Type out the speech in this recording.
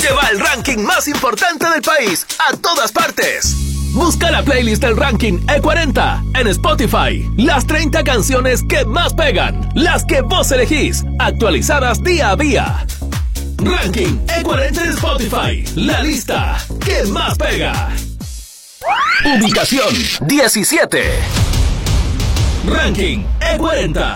lleva el ranking más importante del país a todas partes. Busca la playlist del ranking E40 en Spotify. Las 30 canciones que más pegan, las que vos elegís, actualizadas día a día. Ranking E40 en Spotify, la lista que más pega. Ubicación 17. Ranking E40.